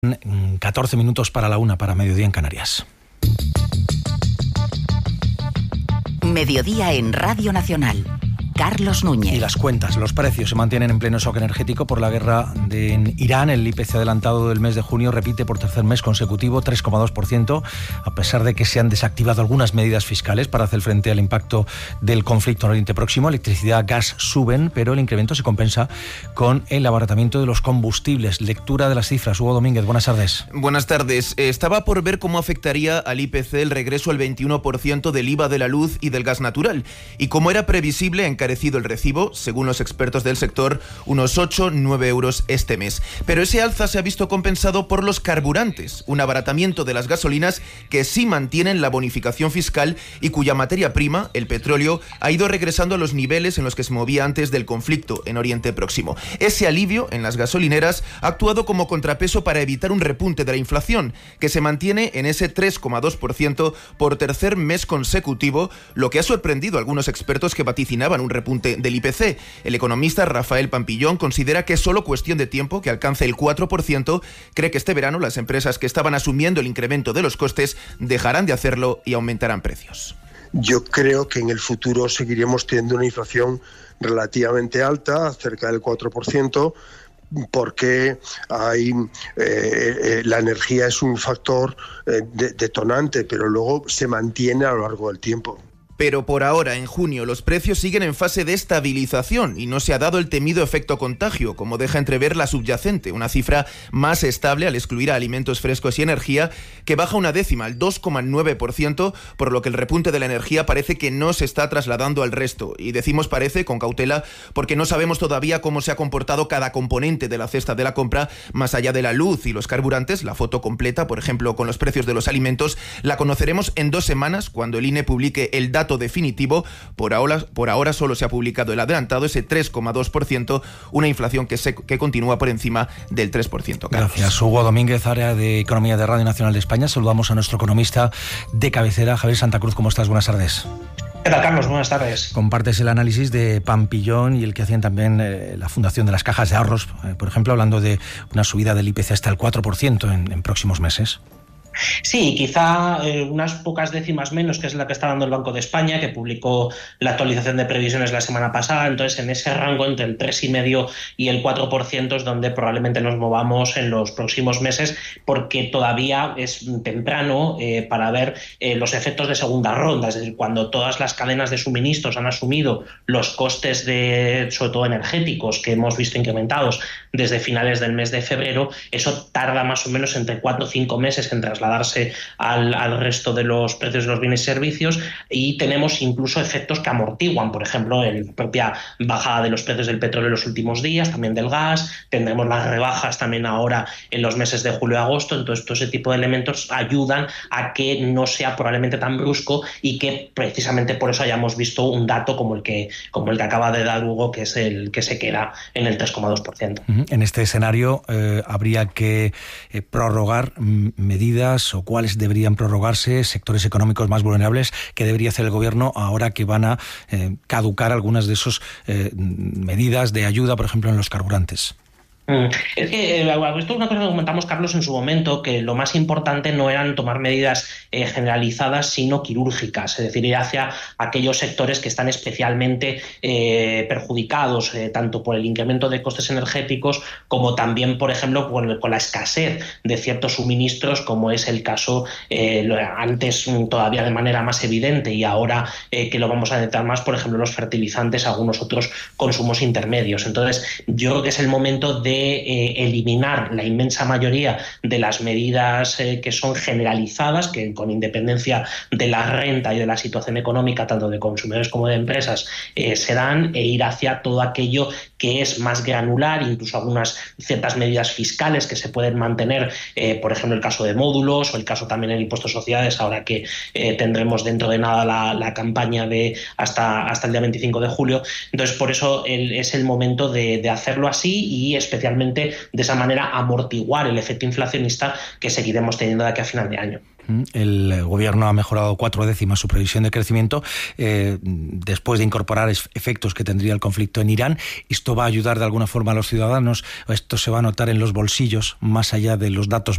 14 minutos para la 1, para mediodía en Canarias. Mediodía en Radio Nacional. Carlos Núñez. Y las cuentas, los precios se mantienen en pleno shock energético por la guerra en Irán. El IPC adelantado del mes de junio repite por tercer mes consecutivo 3,2%, a pesar de que se han desactivado algunas medidas fiscales para hacer frente al impacto del conflicto en Oriente Próximo. Electricidad, gas suben, pero el incremento se compensa con el abaratamiento de los combustibles. Lectura de las cifras. Hugo Domínguez, buenas tardes. Buenas tardes. Estaba por ver cómo afectaría al IPC el regreso al 21% del IVA de la luz y del gas natural. Y como era previsible, encarecido el recibo, según los expertos del sector, unos 8-9 euros este mes. Pero ese alza se ha visto compensado por los carburantes, un abaratamiento de las gasolinas que sí mantienen la bonificación fiscal y cuya materia prima, el petróleo, ha ido regresando a los niveles en los que se movía antes del conflicto en Oriente Próximo. Ese alivio en las gasolineras ha actuado como contrapeso para evitar un repunte de la inflación, que se mantiene en ese 3,2% por tercer mes consecutivo, lo que ha sorprendido a algunos expertos que vaticinaban un repunte del IPC. El economista Rafael Pampillón considera que es solo cuestión de tiempo que alcance el 4%, cree que este verano las empresas que estaban asumiendo el incremento de los costes dejarán de hacerlo y aumentarán precios. Yo creo que en el futuro seguiremos teniendo una inflación relativamente alta, cerca del 4%, porque la energía es un factor detonante, pero luego se mantiene a lo largo del tiempo. Pero por ahora, en junio, los precios siguen en fase de estabilización y no se ha dado el temido efecto contagio, como deja entrever la subyacente, una cifra más estable al excluir a alimentos frescos y energía, que baja una décima, al 2,9%, por lo que el repunte de la energía parece que no se está trasladando al resto. Y decimos parece con cautela porque no sabemos todavía cómo se ha comportado cada componente de la cesta de la compra, más allá de la luz y los carburantes. La foto completa, por ejemplo, con los precios de los alimentos, la conoceremos en 2 semanas, cuando el INE publique el dato definitivo. Por ahora solo se ha publicado el adelantado, ese 3,2%, una inflación que continúa por encima del 3%. Carlos. Gracias. Hugo Domínguez, área de Economía de Radio Nacional de España. Saludamos a nuestro economista de cabecera, Javier Santa Cruz. ¿Cómo estás? Buenas tardes. ¿Qué tal, Carlos? Buenas tardes. Compartes el análisis de Pampillón y el que hacían también la Fundación de las Cajas de Ahorros, por ejemplo, hablando de una subida del IPC hasta el 4% en próximos meses. Sí, quizá unas pocas décimas menos, que es la que está dando el Banco de España, que publicó la actualización de previsiones la semana pasada. Entonces, en ese rango entre el 3,5% y el 4% es donde probablemente nos movamos en los próximos meses, porque todavía es temprano para ver los efectos de segunda ronda. Es decir, cuando todas las cadenas de suministros han asumido los costes sobre todo energéticos, que hemos visto incrementados desde finales del mes de febrero, eso tarda más o menos entre 4 o 5 meses en trasladarse al resto de los precios de los bienes y servicios, y tenemos incluso efectos que amortiguan, por ejemplo, en la propia bajada de los precios del petróleo en los últimos días, también del gas. Tendremos las rebajas también ahora en los meses de julio y agosto. Entonces, todo ese tipo de elementos ayudan a que no sea probablemente tan brusco y que precisamente por eso hayamos visto un dato como el que acaba de dar Hugo, que es el que se queda en el 3,2%. En este escenario habría que prorrogar medidas, o cuáles deberían prorrogarse, sectores económicos más vulnerables, que debería hacer el gobierno ahora que van a caducar algunas de esas medidas de ayuda, por ejemplo, en los carburantes. Es que esto es una cosa que comentamos, Carlos, en su momento, que lo más importante no eran tomar medidas generalizadas, sino quirúrgicas, es decir, ir hacia aquellos sectores que están especialmente perjudicados, tanto por el incremento de costes energéticos como también, por ejemplo, con la escasez de ciertos suministros, como es el caso antes todavía de manera más evidente y ahora que lo vamos a detectar más, por ejemplo, los fertilizantes, algunos otros consumos intermedios. Entonces, yo creo que es el momento de eliminar la inmensa mayoría de las medidas que son generalizadas, que con independencia de la renta y de la situación económica tanto de consumidores como de empresas se dan, e ir hacia todo aquello que es más granular, incluso algunas ciertas medidas fiscales que se pueden mantener, por ejemplo el caso de módulos o el caso también del impuesto de sociedades, ahora que tendremos dentro de nada la campaña de hasta el día 25 de julio. Entonces, por eso es el momento de hacerlo así y especialmente de esa manera amortiguar el efecto inflacionista que seguiremos teniendo de aquí a final de año. El gobierno ha mejorado 4 décimas su previsión de crecimiento después de incorporar efectos que tendría el conflicto en Irán. ¿Esto va a ayudar de alguna forma a los ciudadanos? ¿Esto se va a notar en los bolsillos más allá de los datos